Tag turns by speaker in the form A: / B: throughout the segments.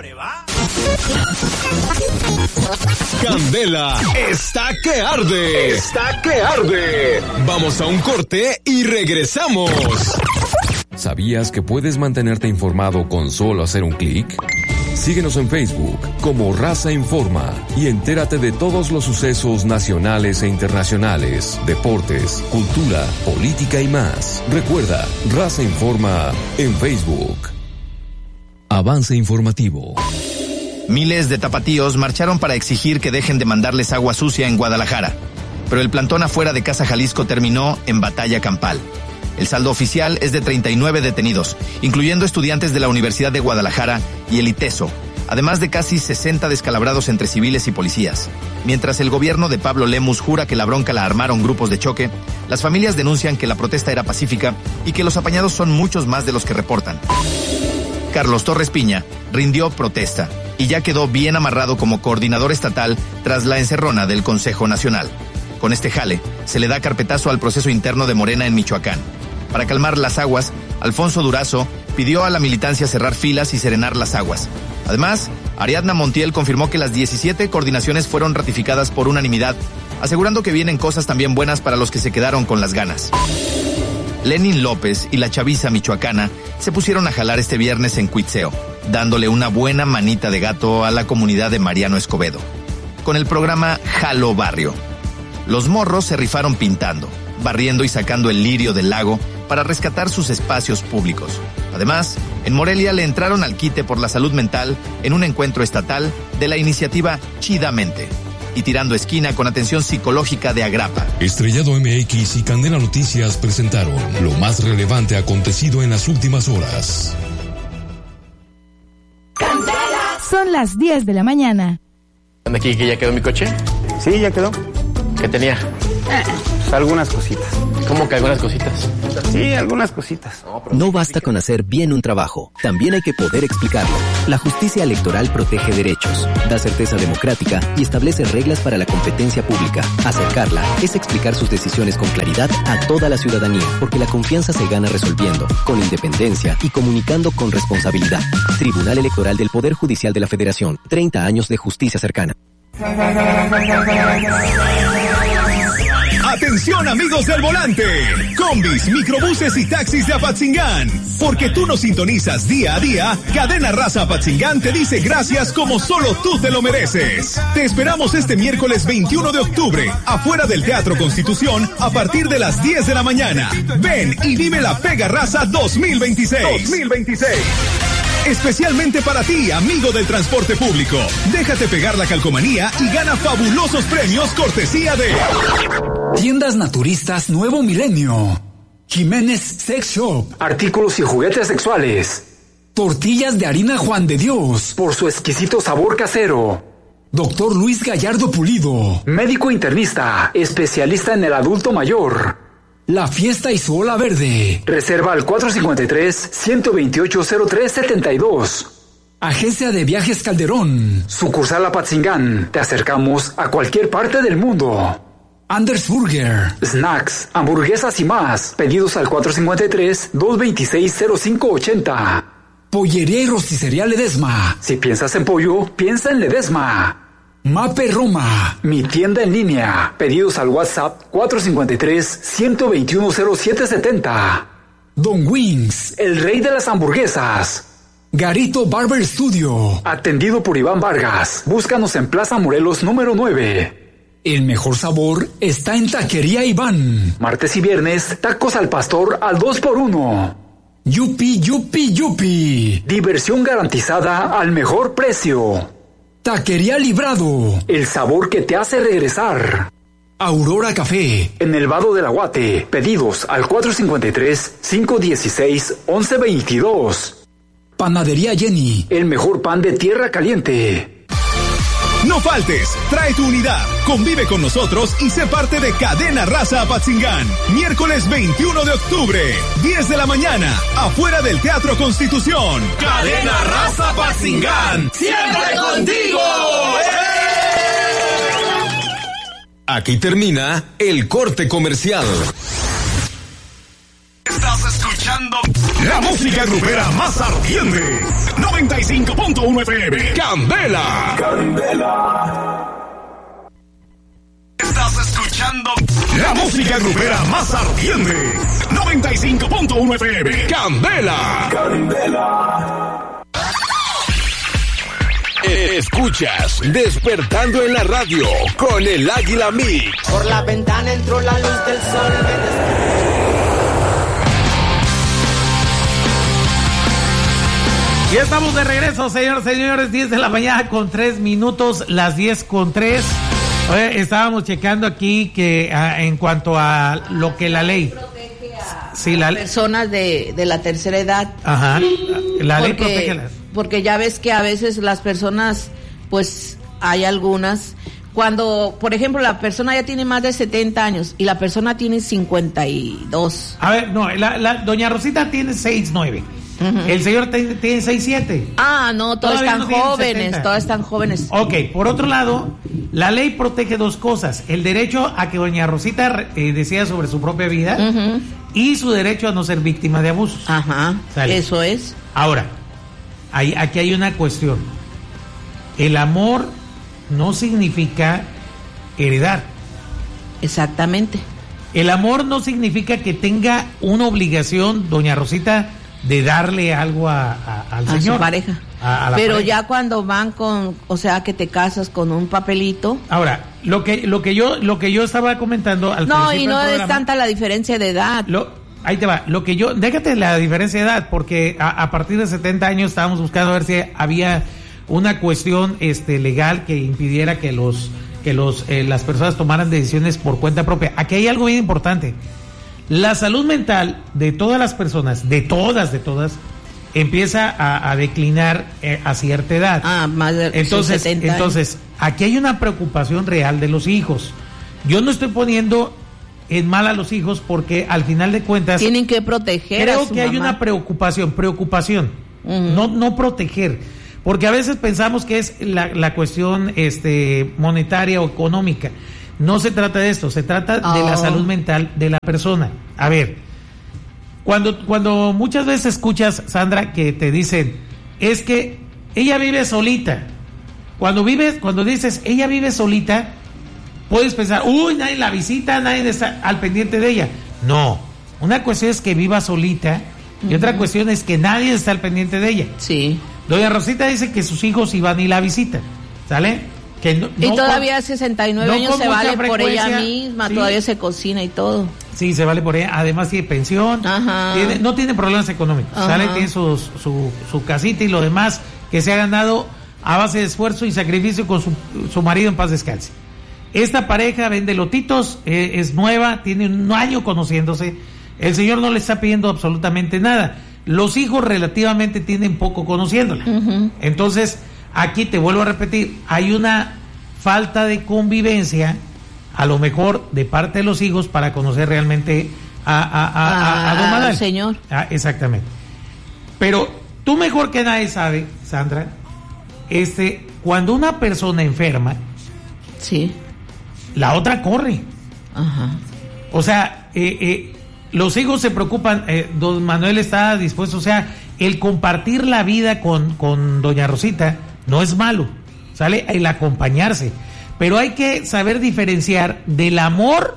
A: hambre, ¿va?
B: Candela está que arde. Está que arde. Vamos a un corte y regresamos.
C: ¿Sabías que puedes mantenerte informado con solo hacer un clic? Síguenos en Facebook como Raza Informa y entérate de todos los sucesos nacionales e internacionales, deportes, cultura, política y más. Recuerda, Raza Informa en Facebook. Avance informativo.
D: Miles de tapatíos marcharon para exigir que dejen de mandarles agua sucia en Guadalajara, pero el plantón afuera de Casa Jalisco terminó en batalla campal. El saldo oficial es de 39 detenidos, incluyendo estudiantes de la Universidad de Guadalajara y el ITESO, además de casi 60 descalabrados entre civiles y policías. Mientras el gobierno de Pablo Lemus jura que la bronca la armaron grupos de choque, las familias denuncian que la protesta era pacífica y que los apañados son muchos más de los que reportan. Carlos Torres Piña rindió protesta y ya quedó bien amarrado como coordinador estatal tras la encerrona del Consejo Nacional. Con este jale, se le da carpetazo al proceso interno de Morena en Michoacán. Para calmar las aguas, Alfonso Durazo pidió a la militancia cerrar filas y serenar las aguas. Además, Ariadna Montiel confirmó que las 17 coordinaciones fueron ratificadas por unanimidad, asegurando que vienen cosas también buenas para los que se quedaron con las ganas. Lenin López y la chaviza michoacana se pusieron a jalar este viernes en Cuitzeo, dándole una buena manita de gato a la comunidad de Mariano Escobedo, con el programa Jalo Barrio. Los morros se rifaron pintando, barriendo y sacando el lirio del lago para rescatar sus espacios públicos. Además, en Morelia le entraron al quite por la salud mental en un encuentro estatal de la iniciativa Chidamente y tirando esquina con atención psicológica de Agrapa.
E: Estrellado MX y Candela Noticias presentaron lo más relevante acontecido en las últimas horas.
F: Candela. Son las 10 de la mañana.
G: ¿Dónde aquí que ya quedó mi coche?
H: Sí, ya quedó.
G: ¿Qué tenía?
H: Algunas cositas.
G: ¿Cómo que algunas cositas?
H: Sí, algunas cositas.
I: No basta con hacer bien un trabajo, también hay que poder explicarlo. La justicia electoral protege derechos, da certeza democrática y establece reglas para la competencia pública. Acercarla es explicar sus decisiones con claridad a toda la ciudadanía, porque la confianza se gana resolviendo, con independencia y comunicando con responsabilidad. Tribunal Electoral del Poder Judicial de la Federación, 30 años de justicia cercana.
B: Atención amigos del volante, combis, microbuses y taxis de Apatzingán, porque tú nos sintonizas día a día. Cadena Raza Apatzingán te dice gracias como solo tú te lo mereces. Te esperamos este miércoles 21 de octubre, afuera del Teatro Constitución, a partir de las 10 de la mañana. Ven y vive la Pega Raza 2026. Especialmente para ti, amigo del transporte público. Déjate pegar la calcomanía y gana fabulosos premios cortesía de
J: Tiendas Naturistas Nuevo Milenio, Jiménez Sex Shop,
K: artículos y juguetes sexuales,
J: tortillas de harina Juan de Dios,
K: por su exquisito sabor casero.
J: Doctor Luis Gallardo Pulido,
K: médico internista, especialista en el adulto mayor.
J: La Fiesta y su Ola Verde.
K: Reserva al 453-128-0372.
J: Agencia de Viajes Calderón.
K: Sucursal Apatzingán. Te acercamos a cualquier parte del mundo.
J: Anders Burger.
K: Snacks, hamburguesas y más. Pedidos al 453-226-0580.
J: Pollería y rosticería Ledesma.
K: Si piensas en pollo, piensa en Ledesma.
J: Mape Roma.
K: Mi tienda en línea. Pedidos al WhatsApp 453-121-0770.
J: Don Wings.
K: El rey de las hamburguesas.
J: Garito Barber Studio.
K: Atendido por Iván Vargas. Búscanos en Plaza Morelos número 9.
J: El mejor sabor está en Taquería Iván.
K: Martes y viernes, tacos al pastor al 2x1.
J: Yupi, yupi, yupi.
K: Diversión garantizada al mejor precio.
J: Taquería Librado.
K: El sabor que te hace regresar.
J: Aurora Café.
K: En el Vado del Aguate. Pedidos al 453-516-1122.
J: Panadería Jenny.
K: El mejor pan de tierra caliente.
B: No faltes, trae tu unidad, convive con nosotros y sé parte de Cadena Raza Apatzingán. Miércoles 21 de octubre, 10 de la mañana, afuera del Teatro Constitución.
A: Cadena Raza Apatzingán, siempre contigo.
B: Aquí termina el corte comercial.
A: Estás escuchando
B: La música grupera más ardiente. 95.1 FM. Candela. Estás escuchando la música grupera más ardiente. 95.1 FM. Candela. Escuchas Despertando en la Radio con el Águila Mix.
L: Por la ventana entró la luz del sol.
M: Y estamos de regreso, señores, 10 de la mañana con 3 minutos, las 10 con 3. Oye, estábamos checando aquí que en cuanto a lo que la ley
N: protege a
M: sí,
N: personas de la tercera edad.
M: Ajá. La ley protege
N: porque ya ves que a veces las personas, pues hay algunas, cuando, por ejemplo, la persona ya tiene más de 70 años y la persona tiene 52.
M: A ver, no, doña Rosita tiene 6'9". El señor tiene 6'7".
N: Ah, no, todos están jóvenes, todos están jóvenes.
M: Ok, por otro lado, la ley protege dos cosas: el derecho a que doña Rosita decida sobre su propia vida y su derecho a no ser víctima de abusos.
N: Ajá, ¿sale? Eso es.
M: Ahora, aquí hay una cuestión. El amor no significa heredar.
N: Exactamente.
M: El amor no significa que tenga una obligación doña Rosita de darle algo al señor,
N: su pareja. Pero pareja. Ya cuando van con, o sea, que te casas con un papelito.
M: Ahora, lo que yo estaba comentando al
N: principio.
M: No,
N: y no es tanta la diferencia de edad.
M: Ahí te va. Déjate la diferencia de edad, porque a partir de 70 años estábamos buscando a ver si había una cuestión legal que impidiera que las personas tomaran decisiones por cuenta propia. Aquí hay algo bien importante. La salud mental de todas las personas, de todas, empieza a declinar a cierta edad.
N: Más de 70 años.
M: Entonces, aquí hay una preocupación real de los hijos. Yo no estoy poniendo en mal a los hijos porque al final de cuentas
N: tienen que proteger.
M: Creo que hay una preocupación, no proteger, porque a veces pensamos que es la cuestión monetaria o económica. No se trata de esto, se trata de la salud mental de la persona. A ver, cuando muchas veces escuchas, Sandra, que te dicen, es que ella vive solita. Cuando dices, ella vive solita, puedes pensar, nadie la visita, nadie está al pendiente de ella. No, una cuestión es que viva solita y otra cuestión es que nadie está al pendiente de ella.
N: Sí.
M: Doña Rosita dice que sus hijos iban y la visitan, ¿sale?
N: Y todavía a 69 años se vale por ella misma, sí. Todavía se cocina y todo.
M: Sí, se vale por ella, además tiene pensión, no tiene problemas económicos, ¿sale? Tiene su casita y lo demás que se ha ganado a base de esfuerzo y sacrificio con su marido en paz descanse. Esta pareja vende lotitos, es nueva, tiene un año conociéndose, el señor no le está pidiendo absolutamente nada, los hijos relativamente tienen poco conociéndola. Entonces, aquí te vuelvo a repetir, hay una falta de convivencia, a lo mejor de parte de los hijos, para conocer realmente a don Madal.
N: Señor.
M: Exactamente. Pero tú mejor que nadie sabe, Sandra, cuando una persona enferma,
N: sí,
M: la otra corre. O sea, los hijos se preocupan, don Manuel está dispuesto, o sea, el compartir la vida con doña Rosita no es malo, ¿sale? El acompañarse, pero hay que saber diferenciar del amor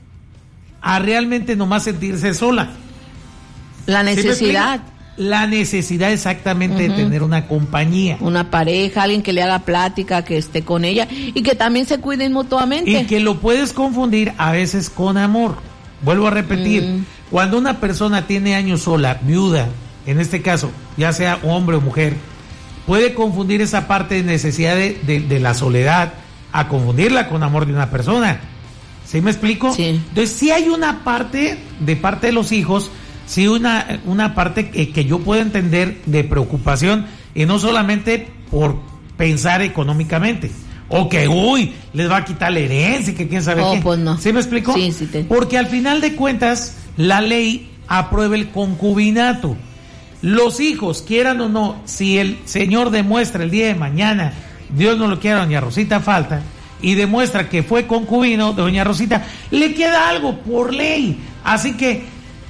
M: a realmente nomás sentirse sola.
N: La necesidad.
M: La necesidad exactamente de tener una compañía.
N: Una pareja, alguien que le haga plática, que esté con ella y que también se cuiden mutuamente.
M: Y que lo puedes confundir a veces con amor. Vuelvo a repetir, cuando una persona tiene años sola, viuda, en este caso, ya sea hombre o mujer, puede confundir esa parte de necesidad de la soledad a confundirla con amor de una persona. ¿Sí me explico?
N: Sí.
M: Entonces, sí hay una parte de los hijos, sí una parte que yo puedo entender de preocupación, y no solamente por pensar económicamente, o que, les va a quitar la herencia, que quién sabe qué.
N: Pues no.
M: ¿Sí me explico?
N: Sí.
M: Porque al final de cuentas, la ley aprueba el concubinato. Los hijos, quieran o no, si el señor demuestra el día de mañana, Dios no lo quiera, doña Rosita falta, y demuestra que fue concubino de doña Rosita, le queda algo por ley. Así que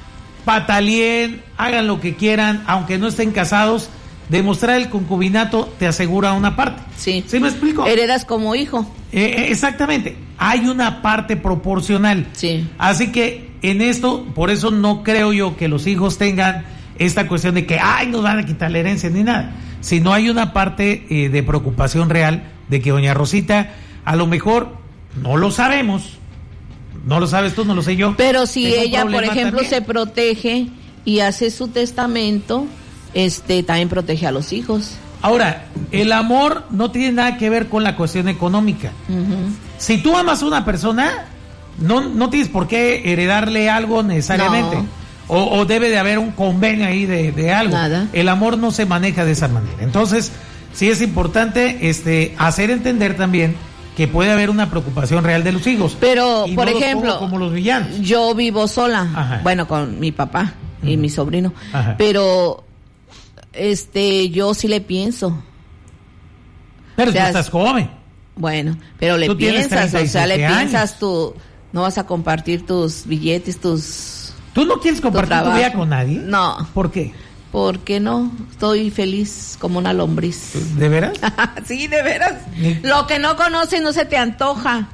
M: patalien, hagan lo que quieran, aunque no estén casados, demostrar el concubinato te asegura una parte.
N: Sí.
M: ¿Sí me explico?
N: Heredas como hijo.
M: Exactamente. Hay una parte proporcional.
N: Sí.
M: Así que en esto, por eso no creo yo que los hijos tengan esta cuestión de que, ay, nos van a quitar la herencia ni nada. Sino hay una parte de preocupación real de que doña Rosita, a lo mejor, no lo sabemos, no lo sabes tú, no lo sé yo.
N: Pero si ella, por ejemplo, también se protege y hace su testamento, también protege a los hijos.
M: Ahora, el amor no tiene nada que ver con la cuestión económica. Uh-huh. Si tú amas a una persona, no tienes por qué heredarle algo necesariamente. No. O debe de haber un convenio ahí de algo.
N: Nada.
M: El amor no se maneja de esa manera. Entonces, sí es importante hacer entender también que puede haber una preocupación real de los hijos.
N: Pero,
M: y
N: por
M: no
N: ejemplo,
M: como los villanos.
N: Yo vivo sola, ajá, bueno, con mi papá y mi sobrino, ajá, pero yo sí le pienso.
M: Pero tú estás joven.
N: Bueno, pero le piensas, o sea, le piensas tú, no vas a compartir tus billetes,
M: ¿Tú no quieres compartir tu vida con nadie?
N: No.
M: ¿Por qué?
N: Porque no, estoy feliz como una lombriz.
M: ¿De veras?
N: Sí, de veras. Lo que no conoces no se te antoja.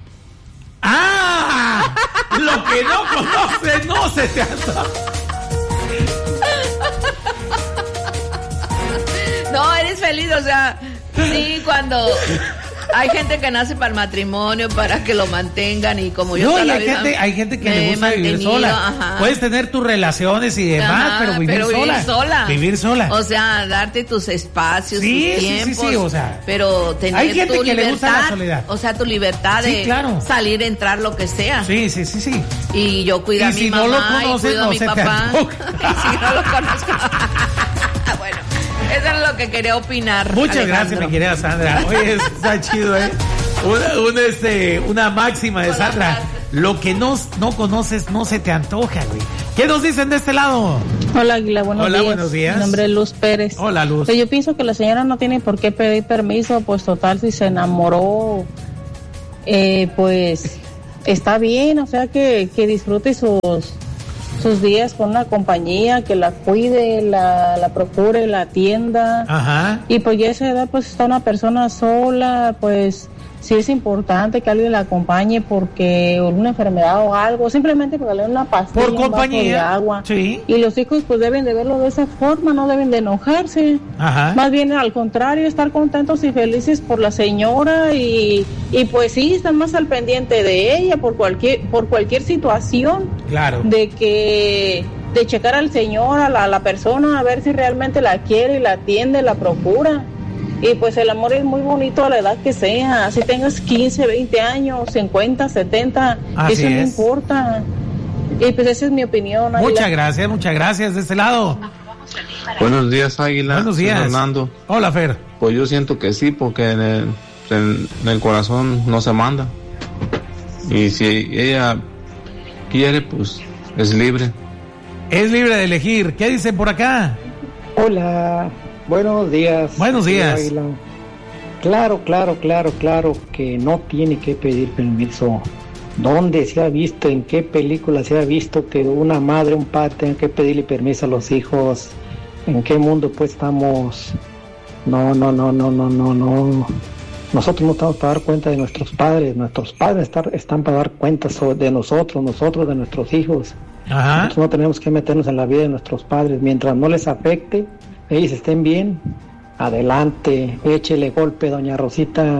M: ¡Ah! Lo que no conoces no se te antoja.
N: No, eres feliz, o sea, sí, cuando hay gente que nace para el matrimonio, para que lo mantengan, y como yo
M: no, y hay gente que le gusta vivir sola. Ajá. Puedes tener tus relaciones y demás, ajá, pero vivir sola. Vivir sola.
N: O sea, darte tus espacios,
M: sí,
N: tus tiempos.
M: Sí, o sea,
N: pero tener
M: hay gente
N: tu
M: que
N: libertad,
M: le gusta la soledad.
N: O sea, tu libertad de
M: claro,
N: salir, entrar, lo que sea.
M: Sí.
N: Y yo cuido a mi mamá,
M: no lo conoces,
N: y cuido a mi papá. Y si no lo conozco. Bueno, eso es lo que quería opinar.
M: Muchas
N: Alejandro.
M: Gracias, mi querida Sandra. Oye, está chido, una máxima de Sandra. Lo que no conoces no se te antoja, güey. ¿Qué nos dicen de este lado?
O: Hola, Águila, buenos días. Mi nombre es Luz Pérez.
M: Hola, Luz.
O: Yo pienso que la señora no tiene por qué pedir permiso, pues total, si se enamoró, pues está bien, o sea, que disfrute sus días con una compañía, que la cuide, la procure, la atienda.
M: Ajá.
O: Y pues ya a esa edad pues está una persona sola, pues sí es importante que alguien la acompañe porque una enfermedad o algo, simplemente para darle una pastilla,
M: por compañía,
O: un vaso de agua.
M: Sí.
O: Y los hijos pues deben de verlo de esa forma, no deben de enojarse.
M: Ajá.
O: Más bien al contrario, estar contentos y felices por la señora y pues sí, están más al pendiente de ella por cualquier situación.
M: Claro.
O: De checar al señor, a la persona, a ver si realmente la quiere y la atiende, la procura. Y pues el amor es muy bonito a la edad que sea, si tengas 15, 20 años, 50, 70,
M: así
O: eso no importa. Y pues esa es mi opinión.
M: Muchas gracias de este lado.
P: Buenos días, Águila.
M: Buenos días.
P: Fernando.
M: Hola, Fer.
P: Pues yo siento que sí, porque en el corazón no se manda. Y si ella quiere, pues es libre.
M: Es libre de elegir. ¿Qué dicen por acá?
Q: Hola. Buenos días.
M: Buenos días.
Q: Claro que no tiene que pedir permiso. ¿Dónde se ha visto, en qué película se ha visto que una madre, un padre tenga que pedirle permiso a los hijos? ¿En qué mundo pues estamos? No. Nosotros no estamos para dar cuenta de nuestros padres están para dar cuenta de nosotros de nuestros hijos.
M: Ajá.
Q: Nosotros no tenemos que meternos en la vida de nuestros padres, mientras no les afecte, ellos estén bien, adelante, échele golpe, doña Rosita,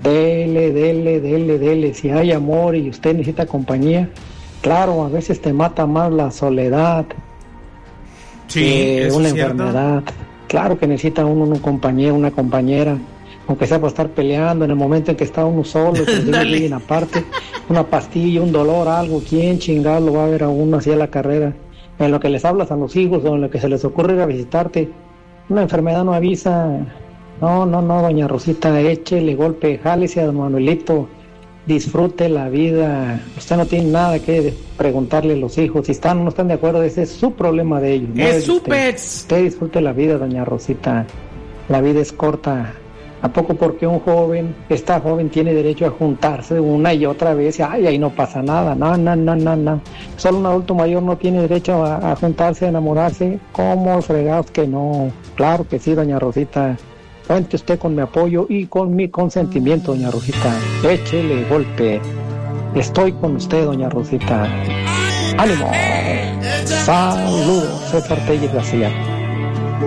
Q: dele, si hay amor y usted necesita compañía, claro, a veces te mata más la soledad que una enfermedad, claro que necesita uno un compañero, una compañera, aunque sea para estar peleando en el momento en que está uno solo, que viven aparte, una pastilla, un dolor, algo, ¿quién chingado lo va a ver a uno así a la carrera? En lo que les hablas a los hijos o en lo que se les ocurre ir a visitarte, una enfermedad no avisa. No, doña Rosita, échele golpe, jálese a don Manuelito, disfrute la vida. Usted no tiene nada que preguntarle a los hijos, si están o no están de acuerdo, ese es su problema de ellos.
M: Es su pez.
Q: Usted disfrute la vida, doña Rosita, la vida es corta. ¿A poco porque un joven, esta joven tiene derecho a juntarse una y otra vez? Ay, ahí no pasa nada, no. Solo un adulto mayor no tiene derecho a juntarse, a enamorarse. ¿Cómo fregados que no? Claro que sí, doña Rosita. Cuente usted con mi apoyo y con mi consentimiento, doña Rosita. Échele golpe. Estoy con usted, doña Rosita. ¡Ánimo! Saludos, César Telles García.